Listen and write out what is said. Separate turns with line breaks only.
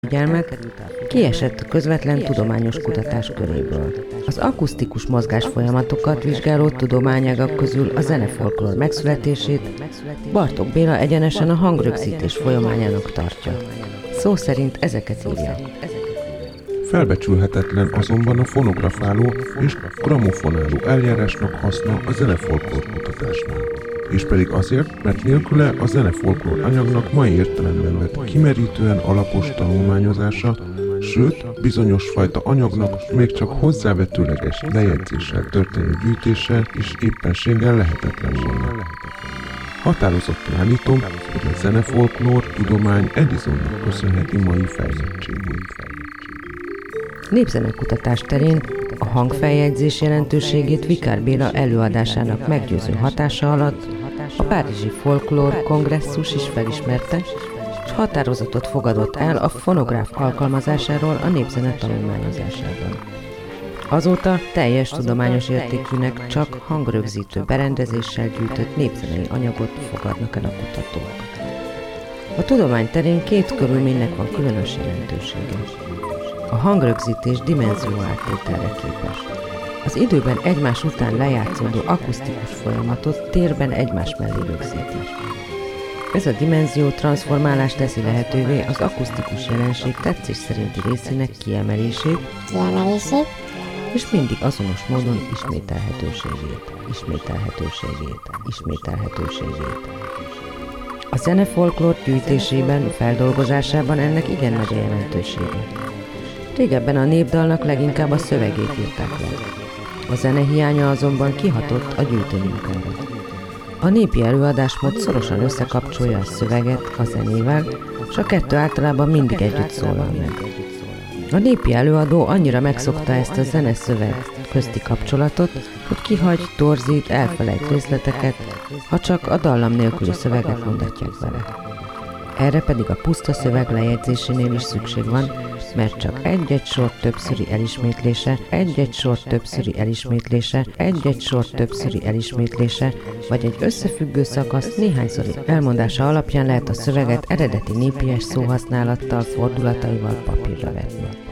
figyelmet, kiesett a közvetlen tudományos kutatás köréből. Az akusztikus mozgásfolyamatokat vizsgáló tudományágak közül a zenefolklór megszületését Bartók Béla egyenesen a hangrögzítés folyamányának tartja. Szó szerint ezeket írja.
Felbecsülhetetlen azonban a fonografáló és gramofonáló eljárásnak haszna a zenefolklór kutatásnál. És pedig azért, mert nélküle a zenefolklór anyagnak mai értelemben vett kimerítően alapos tanulmányozása, sőt, bizonyos fajta anyagnak még csak hozzávetőleges lejegyzéssel történő gyűjtése is éppenséggel lehetetlen volna. Határozottan állítom, hogy a zenefolklór tudomány Edisonnak köszönheti mai fejlettségét.
Népzenekutatás terén a hangfeljegyzés jelentőségét Vikár Béla előadásának meggyőző hatása alatt a Párizsi Folklór Kongresszus is felismerte, és határozatot fogadott el a fonográf alkalmazásáról a népzene tanulmányozásában. Azóta teljes tudományos értékűnek csak hangrögzítő berendezéssel gyűjtött népzenei anyagot fogadnak el a kutatók. A tudomány terén két körülménynek van különös jelentősége. A hangrögzítés dimenzióáttételre képes. Az időben egymás után lejátszódó akusztikus folyamatot térben egymás mellé rögzíti. Ez a dimenzió transformálást teszi lehetővé az akusztikus jelenség tetszés szerinti részének kiemelését, és mindig azonos módon ismételhetőségét. A zenefolklór gyűjtésében, feldolgozásában ennek igen nagy a jelentősége. Régebben a népdalnak leginkább a szövegét írták le. A zene hiánya azonban kihatott a gyűjtőmunkára. A népi előadásmód szorosan összekapcsolja a szöveget a zenével, és a kettő általában mindig együtt szólal meg. A népi előadó annyira megszokta ezt a zene-szöveg közti kapcsolatot, hogy kihagy, torzít, elfelejt részleteket, ha csak a dallam nélküli szöveget mondatják vele. Erre pedig a puszta szöveg lejegyzésénél is szükség van, mert csak egy-egy sor többszöri elismétlése, vagy egy összefüggő szakasz néhányszori elmondása alapján lehet a szöveget eredeti népies szóhasználattal, fordulataival papírra vetni.